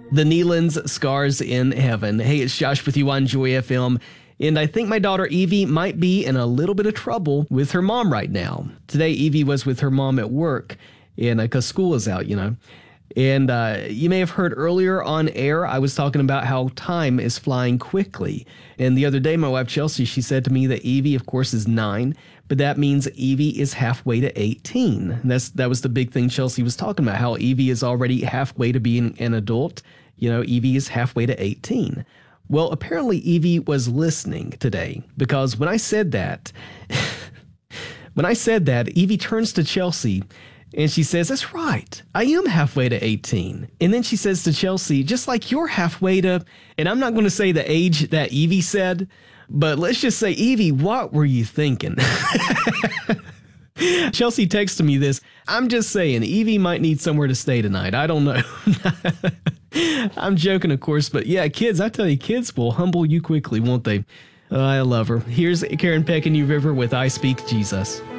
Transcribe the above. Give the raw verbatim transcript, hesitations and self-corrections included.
The Neelands, Scars in Heaven. Hey, it's Josh with you on Joy F M. And I think my daughter Evie might be in a little bit of trouble with her mom right now. Today, Evie was with her mom at work, and because school is out, you know. And uh, you may have heard earlier on air, I was talking about how time is flying quickly. And the other day, my wife Chelsea, she said to me that Evie, of course, is nine, but that means Evie is halfway to eighteen. And that's that was the big thing Chelsea was talking about, how Evie is already halfway to being an adult. You know, Evie is halfway to eighteen. Well, apparently Evie was listening today, because when I said that, when I said that, Evie turns to Chelsea and she says, "That's right, I am halfway to eighteen." And then she says to Chelsea, "Just like you're halfway to," and I'm not going to say the age that Evie said, but let's just say, Evie, what were you thinking? Chelsea texted me this. I'm just saying, Evie might need somewhere to stay tonight. I don't know. I'm joking, of course, but yeah, kids, I tell you, kids will humble you quickly, won't they? Uh, I love her. Here's Karen Peck and New River with I Speak Jesus.